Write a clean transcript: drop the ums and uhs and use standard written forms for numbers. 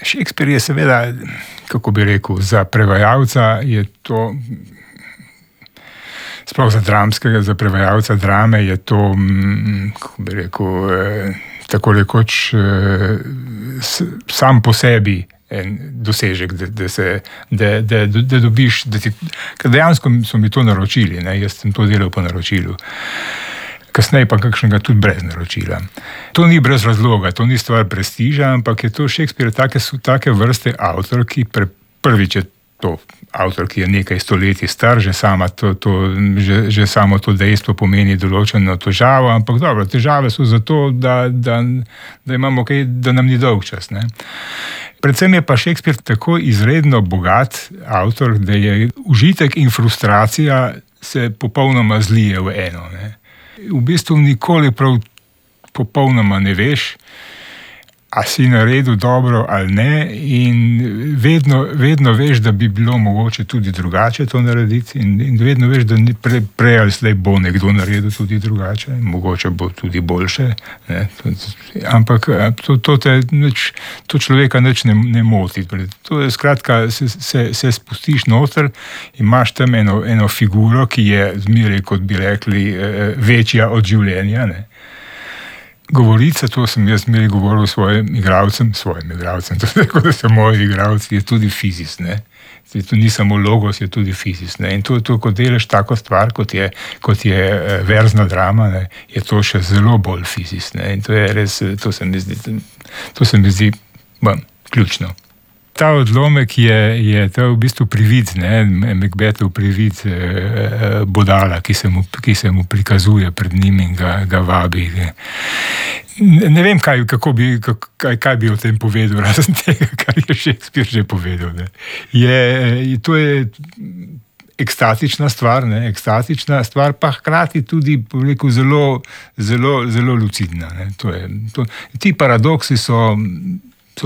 Shakespeare je seveda, kako bi rekel, za prevajalca je to, sploh za dramskega, za prevajalca drame je to, kako bi rekel, tako rekoč sam po sebi en dosežek, da dobiš, ker dejansko so mi to naročili, ne, jaz sem to delal po naročilu. Kasneje pa kakšnega tudi brez naročila. To ni brez razloga, to ni stvar prestiža, ampak je to Shakespeare take vrste avtor, ki prvič je to avtor, ki je nekaj stoletij star, že samo to dejstvo pomeni določeno težavo, ampak dobro, težave so zato, da imamo kaj, da nam ni dolgčas, ne. Predvsem je pa Shakespeare tako izredno bogat avtor, da je užitek in frustracija se popolnoma zlije v eno, ne. V bistvu nikoli prav popolnoma ne veš, a si naredil dobro ali ne, in vedno veš, da bi bilo mogoče tudi drugače to narediti, in vedno veš, da prej ali slej bo nekdo naredil tudi drugače, mogoče bo tudi boljše, ne. Ampak to človeka nič ne moti. To je skratka, se spustiš noter, imaš tam eno figuro, ki je zmeraj, kot bi rekli, večja od življenja, ne. Govorica, to sem jaz zmeraj govoril svojim igralcem, tako da so moji igralci, je tudi fizis, ne. To ni samo logos, je tudi fizis, ne. In to, ko delaš tako stvar, kot je verzna drama, ne, je to še zelo bolj fizis, ne. In to je res, to se mi zdi ključno. Ta odlomek je to v bistvu privid, ne, Macbethov privid bodala, ki se mu prikazuje pred njim in ga vabi. Ne vem, kaj bi o tem povedal, razen tega, kar je Shakespeare že povedal, ne. To je ekstatična stvar, pa hkrati tudi, rekel, zelo lucidna, ne. Ti paradoksi so